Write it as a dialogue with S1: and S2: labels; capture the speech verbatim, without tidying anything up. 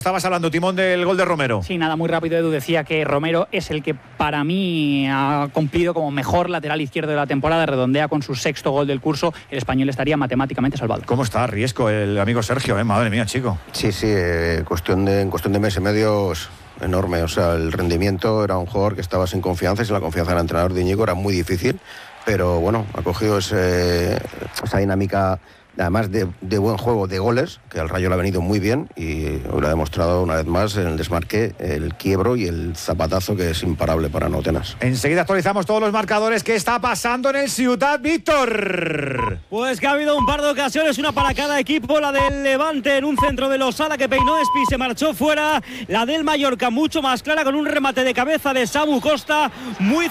S1: Estabas hablando, Timón, del gol de Romero.
S2: Sí, nada, muy rápido. Edu decía que Romero es el que para mí ha cumplido como mejor lateral izquierdo de la temporada, redondea con su sexto gol del curso, el español estaría matemáticamente salvado.
S1: ¿Cómo está Riesco, el amigo Sergio? Eh? Madre mía, chico.
S3: Sí, sí, eh, cuestión de, en cuestión de mes y medio es enorme. O sea, el rendimiento era un jugador que estaba sin confianza y sin la confianza del entrenador de Íñigo era muy difícil, pero bueno, ha cogido ese, esa dinámica, además de, de buen juego, de goles, que al Rayo le ha venido muy bien y lo ha demostrado una vez más en el desmarque, el quiebro y el zapatazo que es imparable para Notenas.
S1: Enseguida actualizamos todos los marcadores. ¿Qué está pasando en el Ciutat, Víctor?
S4: Pues que ha habido un par de ocasiones, una para cada equipo. La del Levante en un centro de Losada que peinó Espi, se marchó fuera. La del Mallorca mucho más clara con un remate de cabeza de Samu Costa, muy